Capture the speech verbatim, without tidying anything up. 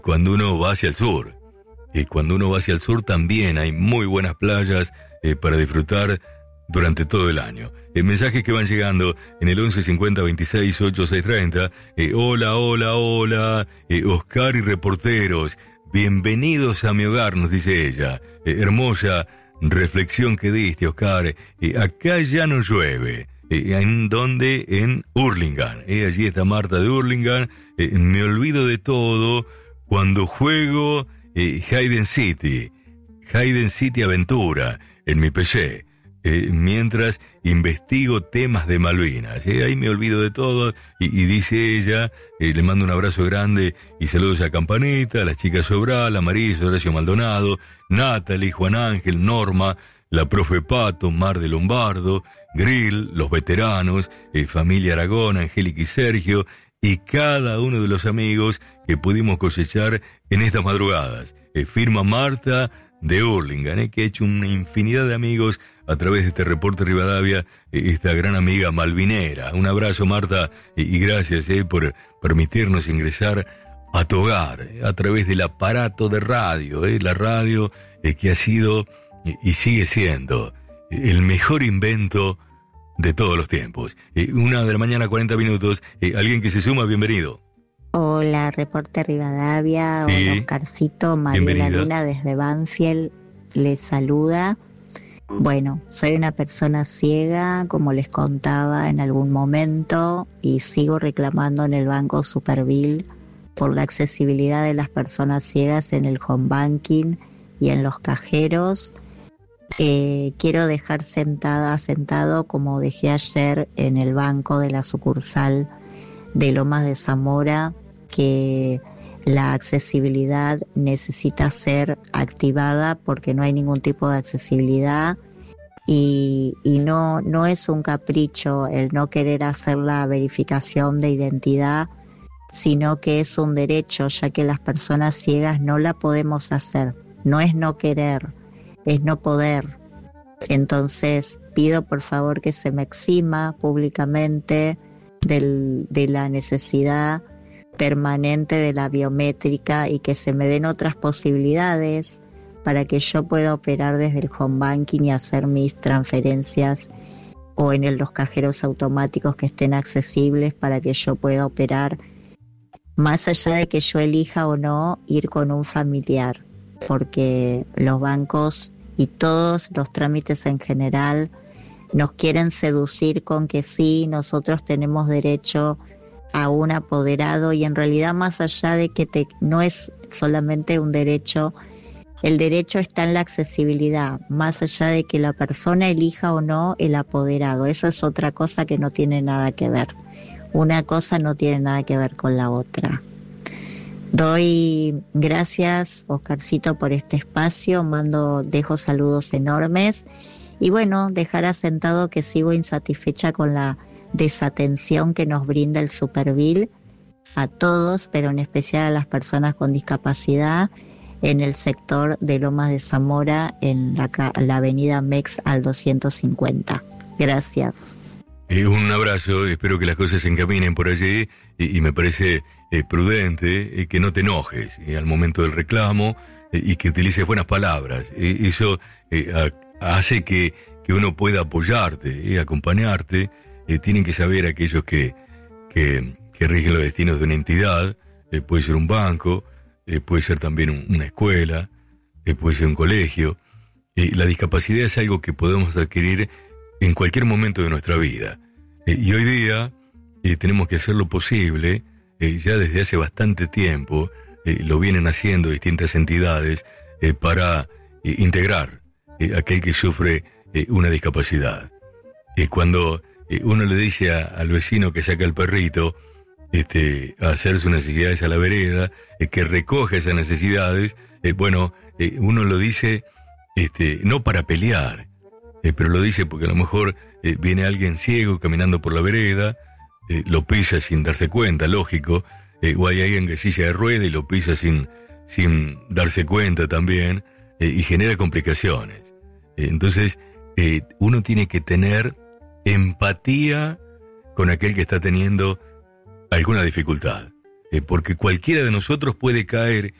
cuando uno va hacia el sur. Y cuando uno va hacia el sur también hay muy buenas playas eh, para disfrutar durante todo el año. Eh, mensajes que van llegando en el once cincuenta veintiséis ochenta y seis treinta. Eh, hola, hola, hola, eh, Oscar y reporteros, bienvenidos a mi hogar, nos dice ella. Eh, hermosa reflexión que diste, Oscar. Eh, acá ya no llueve. Eh, ¿En dónde? En Hurlingham. Eh, allí está Marta de Hurlingham. Eh, me olvido de todo cuando juego eh, Hayden City. Hayden City Aventura en mi P C. Eh, mientras investigo temas de Malvinas. Eh, ahí me olvido de todo. Y, y dice ella, eh, le mando un abrazo grande y saludos a Campanita, a las chicas Sobral, a Marisa, Horacio Maldonado, Natalie, Juan Ángel, Norma, la profe Pato, Mar de Lombardo, Grill, los veteranos, eh, familia Aragón, Angélica y Sergio, y cada uno de los amigos que pudimos cosechar en estas madrugadas. Eh, firma Marta de Hurlingham, eh, que ha hecho una infinidad de amigos a través de este reporte Rivadavia, eh, esta gran amiga malvinera. Un abrazo, Marta, eh, y gracias eh, por permitirnos ingresar a tu hogar, eh, a través del aparato de radio, eh, la radio eh, que ha sido eh, y sigue siendo eh, el mejor invento de todos los tiempos. Eh, una de la mañana, cuarenta minutos, eh, alguien que se suma, bienvenido. Hola, reporte Rivadavia, sí. Hola Oscarcito, Mariela Luna desde Banfield les saluda. Bueno, soy una persona ciega, como les contaba en algún momento, y sigo reclamando en el Banco Superville por la accesibilidad de las personas ciegas en el home banking y en los cajeros. Eh, quiero dejar sentada, sentado como dejé ayer en el banco de la sucursal de Lomas de Zamora, que la accesibilidad necesita ser activada porque no hay ningún tipo de accesibilidad y, y no, no es un capricho el no querer hacer la verificación de identidad, sino que es un derecho, ya que las personas ciegas no la podemos hacer. No es no querer, es no poder. Entonces pido por favor que se me exima públicamente del, de la necesidad permanente de la biométrica y que se me den otras posibilidades para que yo pueda operar desde el home banking y hacer mis transferencias o en el, los cajeros automáticos que estén accesibles para que yo pueda operar, más allá de que yo elija o no ir con un familiar, porque los bancos y todos los trámites en general nos quieren seducir con que sí, nosotros tenemos derecho a un apoderado, y en realidad más allá de que te, no es solamente un derecho, el derecho está en la accesibilidad, más allá de que la persona elija o no el apoderado. Eso es otra cosa que no tiene nada que ver. Una cosa no tiene nada que ver con la otra. Doy gracias, Oscarcito, por este espacio, mando, dejo saludos enormes y bueno, dejar asentado que sigo insatisfecha con la desatención que nos brinda el Superville a todos, pero en especial a las personas con discapacidad en el sector de Lomas de Zamora, en la, la avenida Mex al doscientos cincuenta. Gracias. Eh, un abrazo, espero que las cosas se encaminen por allí y, y me parece eh, prudente eh, que no te enojes eh, al momento del reclamo eh, y que utilices buenas palabras. Eh, eso eh, a, hace que, que uno pueda apoyarte, eh, acompañarte. Eh, tienen que saber aquellos que, que, que rigen los destinos de una entidad, eh, puede ser un banco, eh, puede ser también un, una escuela, eh, puede ser un colegio. Eh, la discapacidad es algo que podemos adquirir en cualquier momento de nuestra vida. Eh, y hoy día eh, tenemos que hacer lo posible, eh, ya desde hace bastante tiempo, eh, lo vienen haciendo distintas entidades, eh, para eh, integrar eh, aquel que sufre eh, una discapacidad. Eh, cuando eh, uno le dice a, al vecino que saca el perrito este, a hacer sus necesidades a la vereda, eh, que recoge esas necesidades, eh, bueno, eh, uno lo dice este, no para pelear, Eh, pero lo dice porque a lo mejor eh, viene alguien ciego caminando por la vereda, eh, lo pisa sin darse cuenta, lógico, eh, o hay alguien que silla de rueda y lo pisa sin, sin darse cuenta también, eh, y genera complicaciones. Eh, entonces, eh, uno tiene que tener empatía con aquel que está teniendo alguna dificultad. eh, porque cualquiera de nosotros puede caer